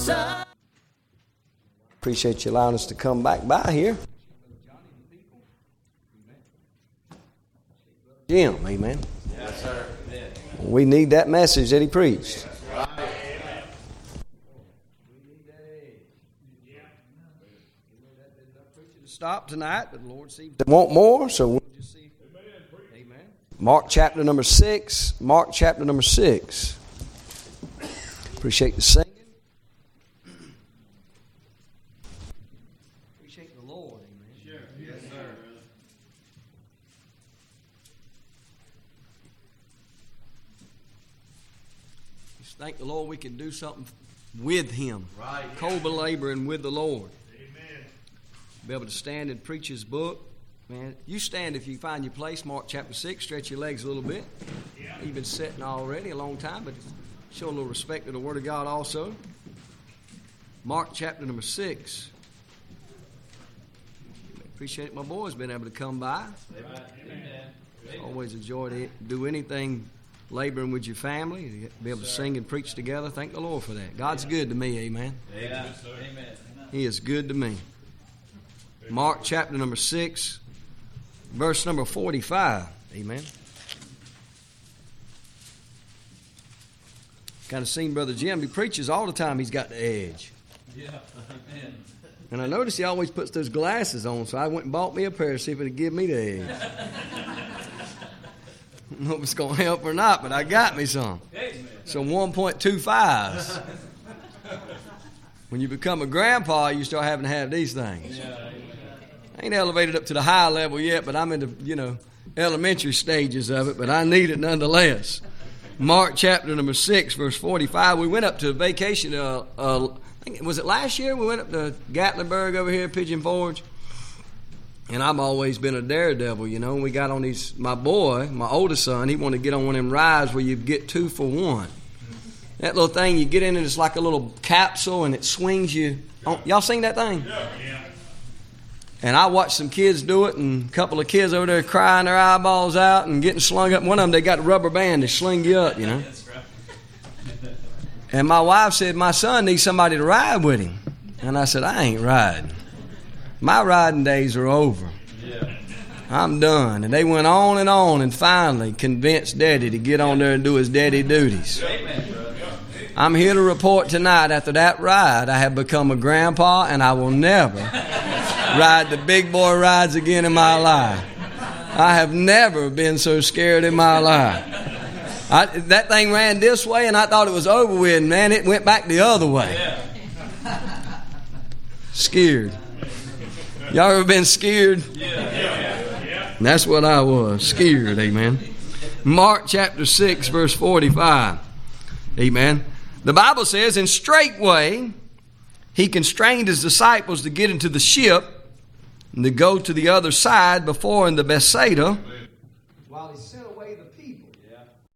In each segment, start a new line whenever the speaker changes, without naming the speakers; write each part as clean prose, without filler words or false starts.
Appreciate you allowing us to come back by here. Jim, amen.
Yes, sir.
We need that message that he preached. Stop tonight, but the Lord seems to want more, so we'll just see. Amen. Mark chapter number 6. Mark chapter number 6. Appreciate the singing. Appreciate the Lord, amen.
Sure. Yes, sir.
Just thank the Lord we can do something with Him.
Right.
Co-laboring with the Lord. Be able to stand and preach His book. Man, you stand if you find your place. Mark chapter 6. Stretch your legs a little bit. You've been sitting already a long time, but show a little respect to the Word of God also. Mark chapter number 6. Appreciate my boys being able to come by.
Amen.
Always enjoy to do anything laboring with your family. Be able to sing and preach together. Thank the Lord for that. God's good to me, amen.
Amen.
He is good to me. Mark chapter number 6, verse number 45. Amen. Kind of seen Brother Jim. He preaches all the time. He's got the edge.
Yeah. Amen.
And I noticed he always puts those glasses on, so I went and bought me a pair to see if it would give me the edge. I don't know if it's going to help or not, but I got me some. Some 1.25s. When you become a grandpa, you start having to have these things. I ain't elevated up to the high level yet, but I'm in the, elementary stages of it, but I need it nonetheless. Mark chapter number 6, verse 45. We went up to a vacation, was it last year? We went up to Gatlinburg over here, Pigeon Forge. And I've always been a daredevil, We got on my boy, my oldest son, he wanted to get on one of them rides where you get 2 for 1. That little thing, you get in it, it's like a little capsule and it swings you. Y'all seen that thing? Yeah. And I watched some kids do it, and a couple of kids over there crying their eyeballs out and getting slung up. One of them, they got a rubber band to sling you up, That's right. And my wife said, my son needs somebody to ride with him. And I said, I ain't riding. My riding days are over. Yeah. I'm done. And they went on and finally convinced Daddy to get on there and do his daddy duties. Amen. I'm here to report tonight, after that ride, I have become a grandpa, and I will never ride the big boy rides again in my life. I have never been so scared in my life. That thing ran this way, and I thought it was over with, and man, it went back the other way. Scared. Y'all ever been scared? And that's what I was, scared, amen. Mark chapter 6, verse 45. Amen. The Bible says, and straightway he constrained his disciples to get into the ship and to go to the other side before in the Bethsaida, while he sent away the people. Yeah.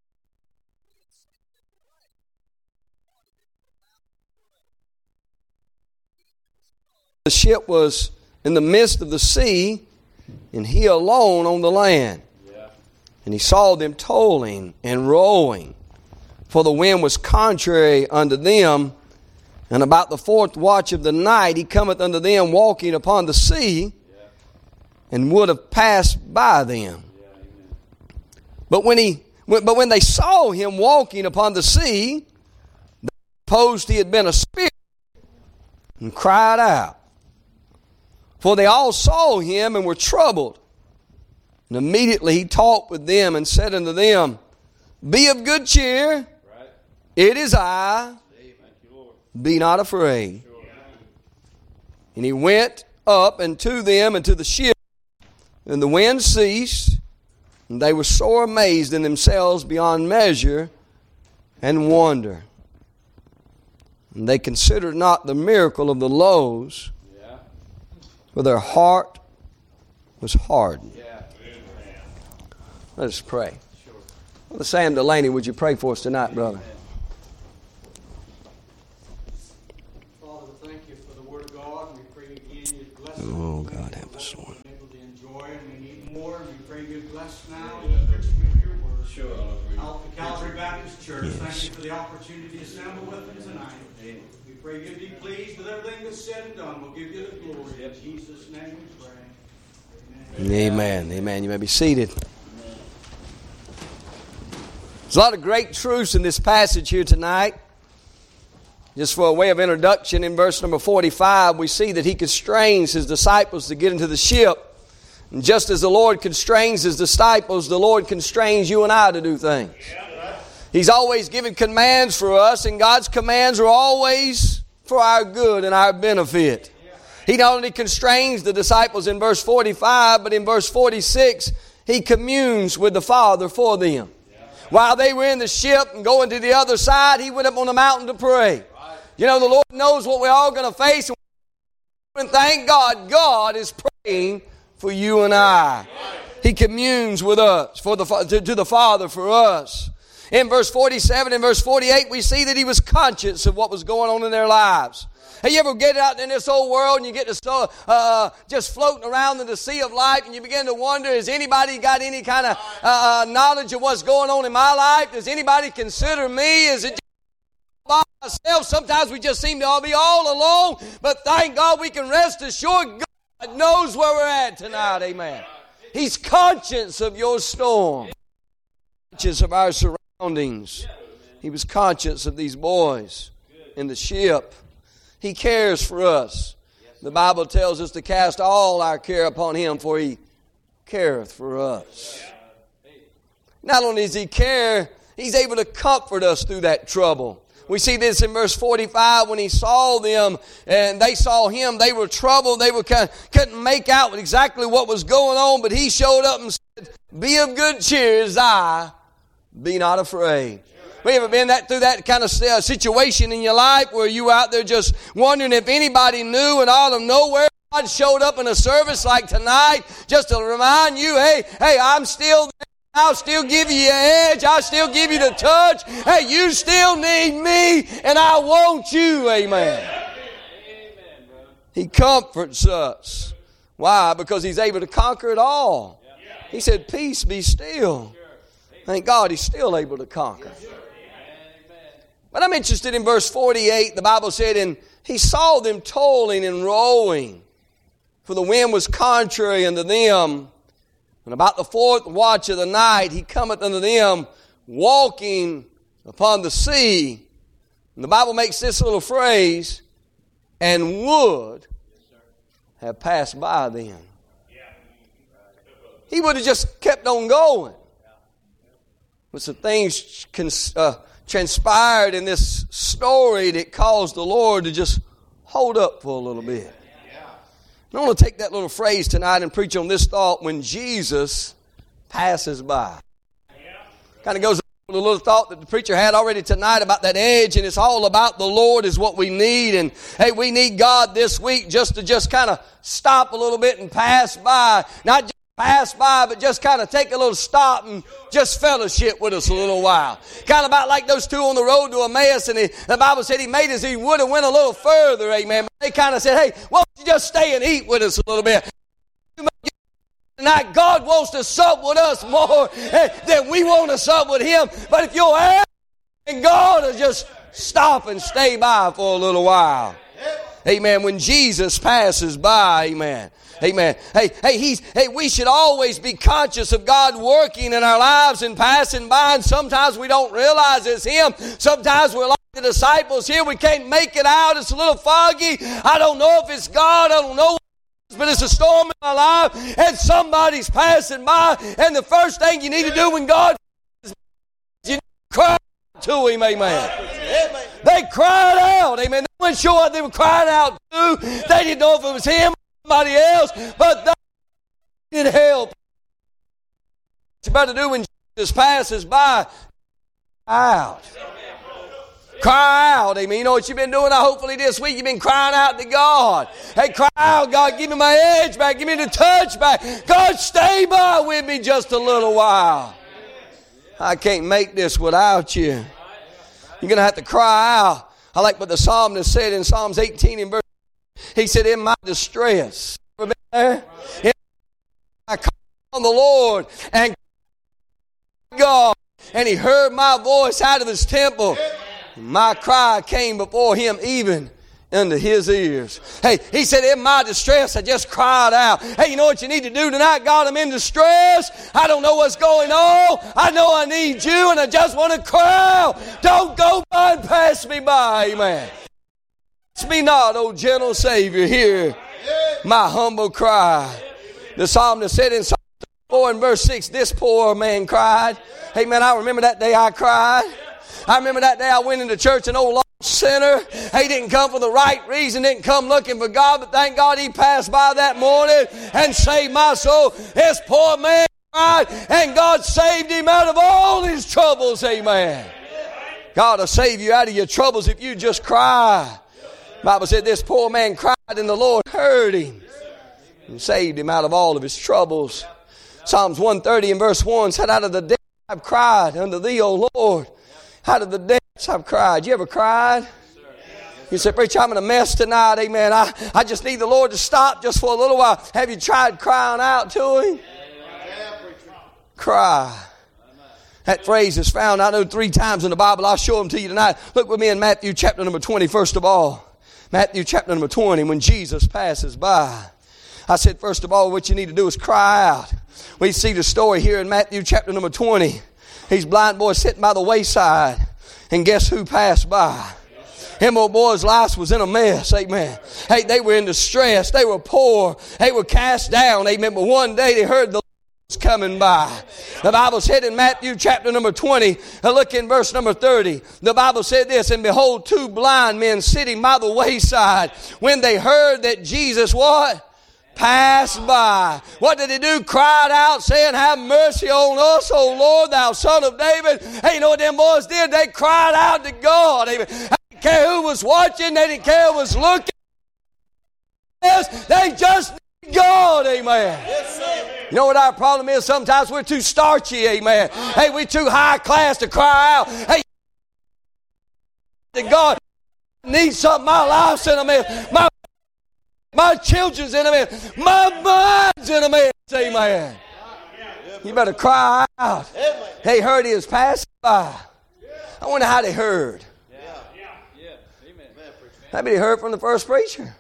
The ship was in the midst of the sea, and he alone on the land. Yeah. And he saw them toiling and rowing, for the wind was contrary unto them. And about the 4th watch of the night, he cometh unto them walking upon the sea, and would have passed by them. But when they saw him walking upon the sea, they supposed he had been a spirit, and cried out. For they all saw him and were troubled. And immediately he talked with them and said unto them, Be of good cheer. It is I. Be not afraid. And he went up and to them and to the ship, and the wind ceased, and they were sore amazed in themselves beyond measure, and wonder. And they considered not the miracle of the loaves, for their heart was hardened. Let us pray. Brother Sam Delaney, would you pray for us tonight, brother?
Father, we thank you for the Word of God. We pray again you bless us.
Oh, God, help us, Lord.
We're able to enjoy it. We need more. We pray you bless now in the preaching of your Word.
Sure.
Out the Calvary Baptist Church.
Yes.
Thank you for the opportunity to assemble with them tonight. We pray you'll be pleased with everything that's said and done. We'll give you the glory. In Jesus' name we pray.
Amen. Amen. You may be seated. There's a lot of great truths in this passage here tonight. Just for a way of introduction, in verse number 45, we see that he constrains his disciples to get into the ship. And just as the Lord constrains his disciples, the Lord constrains you and I to do things. He's always given commands for us, and God's commands are always for our good and our benefit. He not only constrains the disciples in verse 45, but in verse 46, he communes with the Father for them. While they were in the ship and going to the other side, he went up on the mountain to pray. You know, the Lord knows what we're all going to face. And thank God, God is praying for you and I. He communes with us, to the Father for us. In verse 47 and verse 48, we see that he was conscious of what was going on in their lives. Hey, you ever get out in this old world and you get to just floating around in the sea of life and you begin to wonder, has anybody got any kind of knowledge of what's going on in my life? Does anybody consider me? Is it just by myself? Sometimes we just seem to all be all alone, but thank God we can rest assured God knows where we're at tonight. Amen. He's conscious of your storm, conscious of our surroundings. He was conscious of these boys in the ship. He cares for us. The Bible tells us to cast all our care upon Him, for He careth for us. Not only does He care, He's able to comfort us through that trouble. We see this in verse 45 when He saw them and they saw Him. They were troubled. They couldn't make out exactly what was going on, but He showed up and said, "Be of good cheer, as I, be not afraid." We ever been through that kind of situation in your life where you were out there just wondering if anybody knew, and out of nowhere God showed up in a service like tonight just to remind you, hey, I'm still there. I'll still give you your edge. I'll still give you the touch. Hey, you still need me, and I want you. Amen. He comforts us. Why? Because He's able to conquer it all. He said, "Peace, be still." Thank God He's still able to conquer. But I'm interested in verse 48. The Bible said, "And He saw them toiling and rowing, for the wind was contrary unto them. And about the fourth watch of the night, He cometh unto them, walking upon the sea." And the Bible makes this little phrase, "and would have passed by them." He would have just kept on going. But some things transpired in this story that caused the Lord to just hold up for a little bit. I want to take that little phrase tonight and preach on this thought: when Jesus passes by. Kind of goes with a little thought that the preacher had already tonight about that edge, and it's all about the Lord is what we need. And hey, we need God this week just to kind of stop a little bit and pass by. Not just pass by, but just kind of take a little stop and just fellowship with us a little while. Kind of about like those two on the road to Emmaus, and the Bible said He made as He would have went a little further, amen. But they kind of said, "Hey, why don't you just stay and eat with us a little bit?" Tonight, God wants to sup with us more than we want to sup with Him. But if you'll ask, and God will just stop and stay by for a little while. Amen. When Jesus passes by, amen. Amen. Hey, we should always be conscious of God working in our lives and passing by. And sometimes we don't realize it's Him. Sometimes we're like the disciples here. We can't make it out. It's a little foggy. I don't know if it's God. I don't know what it is, but it's a storm in my life. And somebody's passing by. And the first thing you need to do when God is, you need to cry to Him. Amen. They cried out. Amen. They weren't sure what they were crying out to. They didn't know if it was Him, somebody else, but they needed help. What you better do when Jesus passes by? Out. Cry out. Amen. You know what you've been doing? Hopefully this week you've been crying out to God. Hey, cry out, God, give me my edge back. Give me the touch back. God, stay by with me just a little while. I can't make this without you. You're going to have to cry out. I like what the psalmist said in Psalms 18 and verse. He said, "In my distress." Ever been there? I called on the Lord and God, and He heard my voice out of His temple. My cry came before him even unto his ears. Hey, he said, in my distress, I just cried out. Hey, you know what you need to do tonight? God, I'm in distress. I don't know what's going on. I know I need you, and I just want to cry out. Don't go by and pass me by. Amen. Pass me not, O gentle Savior, hear my humble cry. The psalmist said in Psalm 4 and verse 6, this poor man cried. Hey, man, I remember that day I cried. I remember that day I went into church, an old lost sinner. He didn't come for the right reason, didn't come looking for God, but thank God he passed by that morning and saved my soul. This poor man cried, and God saved him out of all his troubles. Amen. God will save you out of your troubles if you just cry. The Bible said this poor man cried, and the Lord heard him and saved him out of all of his troubles. Psalms 130 and verse 1 said, out of the depths I've cried unto thee, O Lord. Out of the depths I've cried. You ever cried? You say, preacher, I'm in a mess tonight. Amen. I just need the Lord to stop just for a little while. Have you tried crying out to him? Cry. That phrase is found, I know, 3 times in the Bible. I'll show them to you tonight. Look with me in Matthew chapter number 20, first of all. Matthew chapter number 20, when Jesus passes by. I said, first of all, what you need to do is cry out. We see the story here in Matthew chapter number 20. These blind boys sitting by the wayside. And guess who passed by? Them old boys' lives was in a mess. Amen. Hey, they were in distress. They were poor. They were cast down. Amen. But one day they heard the Lord was coming by. The Bible said in Matthew chapter number 20, look in verse number 30. The Bible said this, and behold, 2 blind men sitting by the wayside. When they heard that Jesus, what? Passed by. What did he do? Cried out, saying, have mercy on us, O Lord, thou son of David. Hey, you know what them boys did? They cried out to God. Amen. They didn't care who was watching. They didn't care who was looking. They just need God. Amen. You know what our problem is? Sometimes we're too starchy. Amen. Hey, we're too high class to cry out. Hey, God needs something. My life's in a mess. My children's in a mess. My mind's in a mess. Amen. You better cry out. They heard he was passing by. I wonder how they heard. Maybe they heard from the first preacher.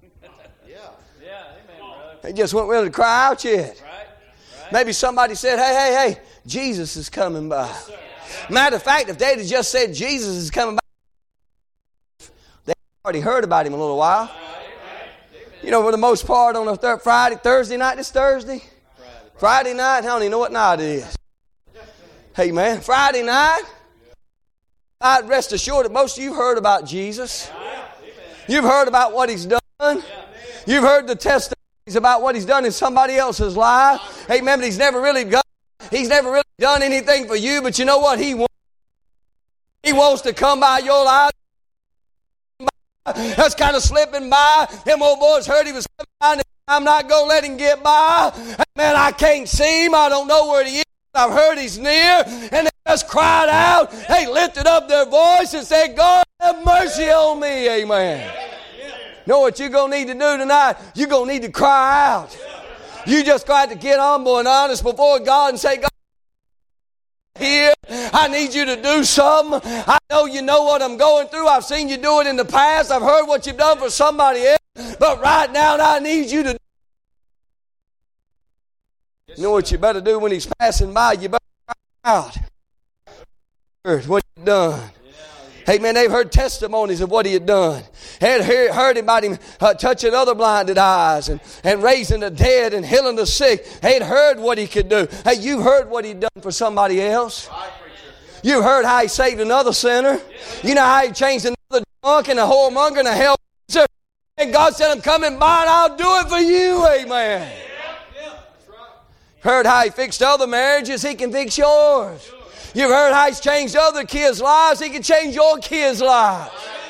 They just weren't willing to cry out yet. Maybe somebody said, hey, Jesus is coming by. Matter of fact, if they'd have just said Jesus is coming by, they already heard about him a little while. You know, for the most part on a Thursday night, this Thursday? Friday night, I don't even know what night it is. Hey, man, Friday night, I'd rest assured that most of you heard about Jesus. You've heard about what he's done. You've heard the testimonies about what he's done in somebody else's life. Hey, man, but he's never really done anything for you, but you know what? He wants to come by your life. That's kind of slipping by. Them old boys heard he was coming by, and I'm not going to let him get by. Man, I can't see him. I don't know where he is. I've heard he's near. And they just cried out. They lifted up their voice and said, God, have mercy on me. Amen. Know what you're going to need to do tonight? You're going to need to cry out. You just got to get humble and honest before God and say, God, here, I need you to do something. I know you know what I'm going through. I've seen you do it in the past. I've heard what you've done for somebody else. But right now, I need you to. You know what you better do when he's passing by? You better cry out. Heard what you've done. Hey, man, they've heard testimonies of what he had done. Had heard about him touching other blinded eyes and raising the dead and healing the sick. They'd heard what he could do. Hey, you heard what he'd done for somebody else. You heard how he saved another sinner. You know how he changed another drunk and a whoremonger and a hell. And God said, I'm coming by and I'll do it for you. Amen. Heard how he fixed other marriages. He can fix yours. You've heard how he's changed other kids' lives. He can change your kids' lives.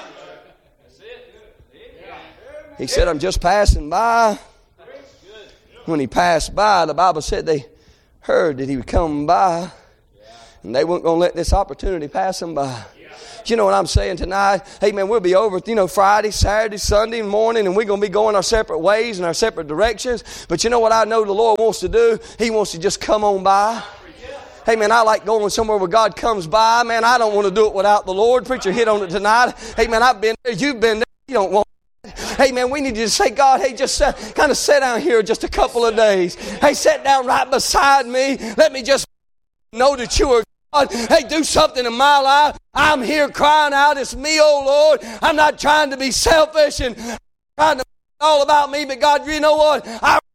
He said, I'm just passing by. When he passed by, the Bible said they heard that he was coming by. And they weren't going to let this opportunity pass them by. You know what I'm saying tonight? Hey, man, we'll be over, Friday, Saturday, Sunday morning, and we're going to be going our separate ways and our separate directions. But you know what I know the Lord wants to do? He wants to just come on by. Hey, man, I like going somewhere where God comes by. Man, I don't want to do it without the Lord. Preacher hit on it tonight. Hey, man, I've been there. You've been there. You don't want it. Hey, man, we need you to say, God, hey, just kind of sit down here just a couple of days. Hey, sit down right beside me. Let me just know that you are God. Hey, do something in my life. I'm here crying out. It's me, oh Lord. I'm not trying to be selfish and trying to make it all about me, but God, you know what?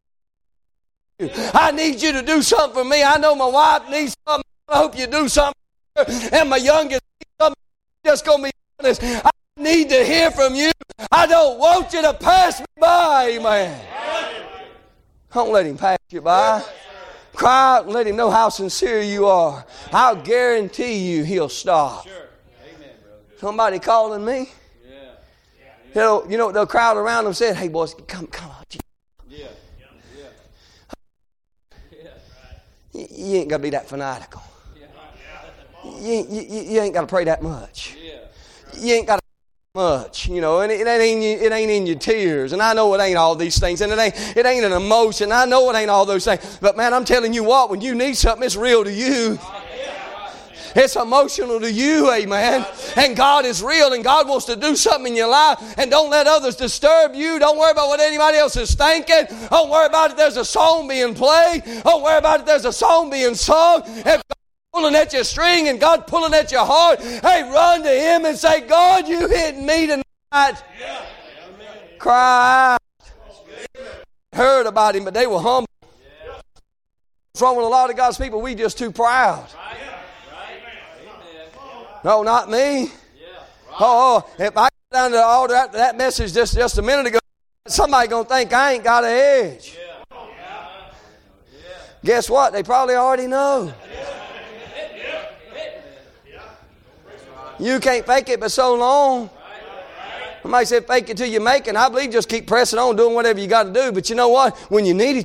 I need you to do something for me. I know my wife needs something. I hope you do something for her. And my youngest needs something. I'm just going to be honest. I need to hear from you. I don't want you to pass me by. Amen. Don't let him pass you by. Cry out and let him know how sincere you are. I'll guarantee you he'll stop.
Sure. Amen, brother.
Somebody calling me?
Yeah.
You know, the crowd around them said, hey, boys, come on.
Yeah.
You ain't got to be that fanatical. You ain't got to pray that much. You ain't got to much, you know, and it ain't in your tears. And I know it ain't all these things, and it ain't an emotion. I know it ain't all those things. But man, I'm telling you what, when you need something, it's real to you. It's emotional to you, amen. And God is real, and God wants to do something in your life. And don't let others disturb you. Don't worry about what anybody else is thinking. Don't worry about it. There's a song being played. Don't worry about it. There's a song being sung. If God's pulling at your string and God pulling at your heart, hey, run to Him and say, God, you hit me tonight. Cry out. Heard about Him, but they were humble. What's wrong with a lot of God's people? We just too proud. No, not me. Oh, if I get down to the altar after that message just a minute ago, somebody going to think I ain't got an edge. Guess what? They probably already know. You can't fake it but so long. Somebody said fake it till you make it. I believe just keep pressing on, doing whatever you got to do. But you know what? When you need it,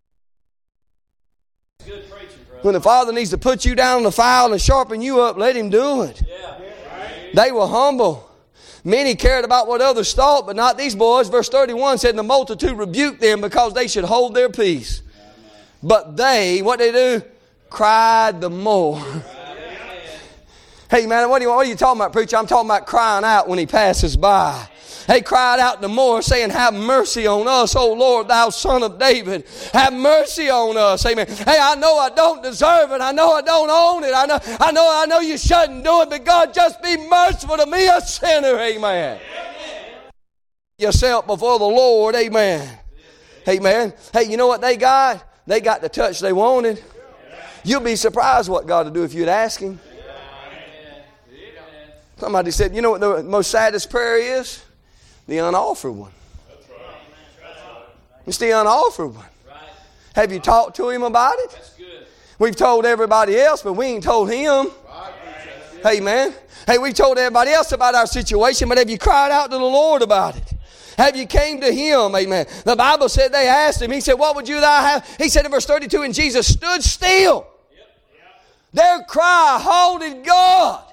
when the Father needs to put you down on the file and sharpen you up, let Him do it. They were humble. Many cared about what others thought, but not these boys. Verse 31 said, the multitude rebuked them because they should hold their peace. But they, what they do? Cried the more. Hey man, what are you talking about, preacher? I'm talking about crying out when He passes by. They cried out the more, saying, have mercy on us, O Lord, thou Son of David. Have mercy on us. Amen. Hey, I know I don't deserve it. I know I don't own it. I know you shouldn't do it, but God, just be merciful to me, a sinner. Amen. Yourself before the Lord. Amen. Amen. Hey, you know what they got? They got the touch they wanted. You'll be surprised what God will do if you'd ask Him. Somebody said, you know what the most saddest prayer is? The unoffered one. It's the unoffered one. Have you talked to Him about it? We've told everybody else, but we ain't told Him. Hey, man. Hey, we told everybody else about our situation, but have you cried out to the Lord about it? Have you came to Him? Amen. The Bible said they asked Him. He said, what would you thou have? He said in verse 32, and Jesus stood still. Their cry halted God.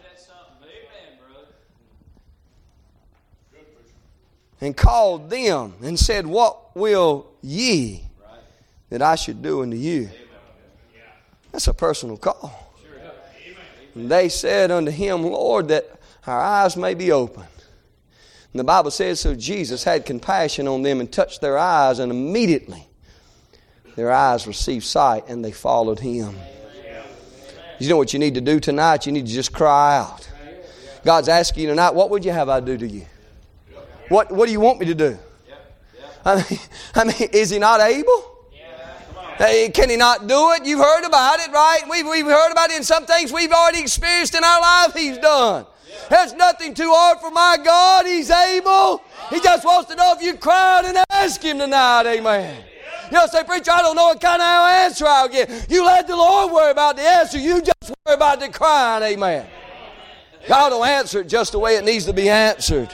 And called them and said, what will ye that I should do unto you? That's a personal call. And they said unto Him, Lord, that our eyes may be opened. And the Bible says, so Jesus had compassion on them and touched their eyes, and immediately their eyes received sight and they followed Him. You know what you need to do tonight? You need to just cry out. God's asking you tonight, what would you have I do to you? What do you want me to do? I mean, is He not able? Hey, can He not do it? You've heard about it, right? We've heard about it, and some things we've already experienced in our life, He's done. There's nothing too hard for my God. He's able. He just wants to know if you cried and ask Him tonight. Amen. You know, say, preacher, I don't know what kind of answer I'll get. You let the Lord worry about the answer. You just worry about the crying. Amen. God will answer it just the way it needs to be answered.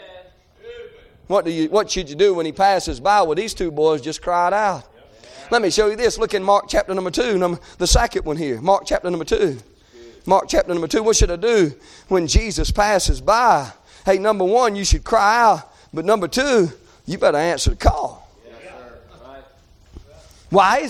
What should you do when He passes by? Well, these two boys just cried out. Let me show you this. Look in Mark chapter number 2, the second one here. Mark chapter number 2. Mark chapter number 2. What should I do when Jesus passes by? Hey, number 1, you should cry out. But number 2, you better answer the call. Why is